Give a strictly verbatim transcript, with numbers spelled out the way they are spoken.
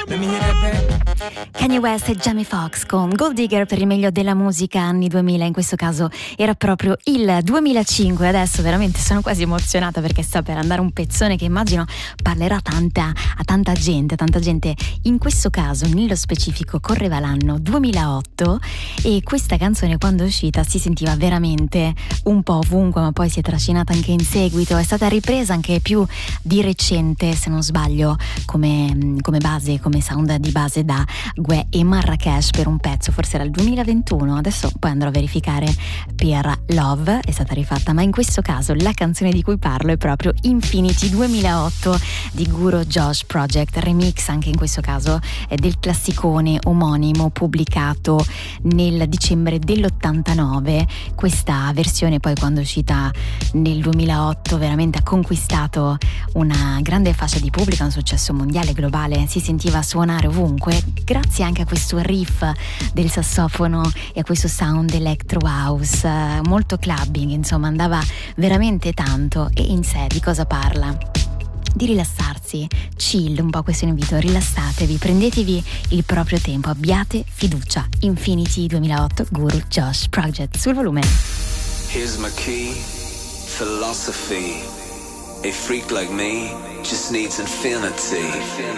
Kanye West e Jamie Foxx con Gold Digger per il meglio della musica anni duemila. In questo caso era proprio il duemilacinque. Adesso veramente sono quasi emozionata perché sta per andare un pezzone che immagino parlerà tanta, a tanta gente, a tanta gente. In questo caso, nello specifico, correva l'anno duemilaotto e questa canzone, quando è uscita, si sentiva veramente un po' ovunque, ma poi si è trascinata anche in seguito. È stata ripresa anche più di recente, se non sbaglio, come, come base, come sound di base da Guè e Marracash per un pezzo, forse era il duemilaventuno, adesso poi andrò a verificare per Love, è stata rifatta, ma in questo caso la canzone di cui parlo è proprio Infinity duemilaotto di Guru Josh Project, remix anche in questo caso è del classicone omonimo pubblicato nel dicembre dell'ottantanove. Questa versione poi, quando è uscita nel duemilaotto, veramente ha conquistato una grande fascia di pubblico, un successo mondiale, globale, si sentiva suonare ovunque grazie anche a questo riff del sassofono e a questo sound electro house molto clubbing, insomma andava veramente tanto. E in sé di cosa parla? Di rilassarsi, chill, un po' questo invito, rilassatevi, prendetevi il proprio tempo, abbiate fiducia. Infinity duemilaotto, Guru Josh Project, sul volume. Here's my key, philosophy. A freak like me just needs infinity.